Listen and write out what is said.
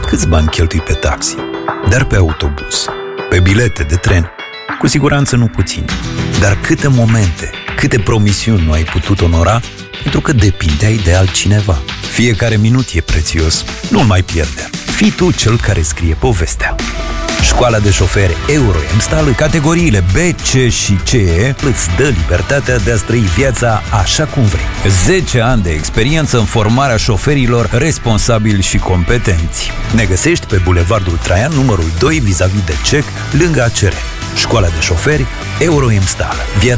Câți bani cheltui pe taxi? Dar pe autobuz, pe bilete de tren, cu siguranță nu puțin. Dar câte momente, câte promisiuni nu ai putut onora pentru că depindeai de altcineva. Fiecare minut e prețios, nu-l mai pierde. Fii tu cel care scrie povestea. Școala de șoferi Euro-Emstal, în categoriile B, C și CE, îți dă libertatea de a trăi viața așa cum vrei. 10 ani de experiență în formarea șoferilor responsabili și competenți. Ne găsești pe Bulevardul Traian, numărul 2, vis-a-vis de CEC, lângă ACR. Școala de șoferi Euro-Emstal.